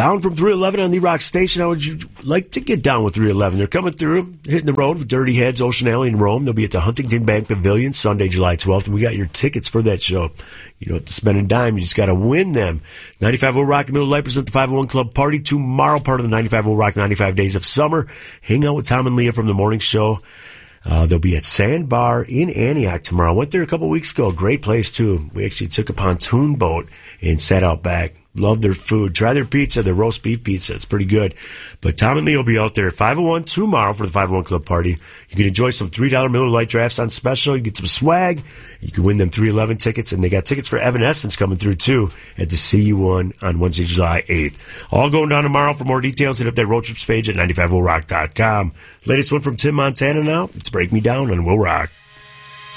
Down from 311 on the Rock Station. How would you like to get down with 311? They're coming through, hitting the road with Dirty Heads, Ocean Alley, and Rome. They'll be at the Huntington Bank Pavilion Sunday, July 12th, and we got your tickets for that show. You don't have to spend a dime. You just got to win them. 95 Rock and Miller Lite present the 501 Club Party tomorrow, part of the 95 Rock 95 Days of Summer. Hang out with Tom and Leah from the morning show. They'll be at Sandbar in Antioch tomorrow. I went there a couple weeks ago. Great place, too. We actually took a pontoon boat and sat out back. Love their food. Try their pizza, their roast beef pizza. It's pretty good. But Tom and Lee will be out there at 501 tomorrow for the 501 Club Party. You can enjoy some $3 Miller Lite drafts on special. You get some swag. You can win them 311 tickets. And they got tickets for Evanescence coming through, too, at the CU1 on Wednesday, July 8th. All going down tomorrow. For more details, hit up that road trips page at 950rock.com. Latest one from Tim Montana now. It's Break Me Down on Will Rock.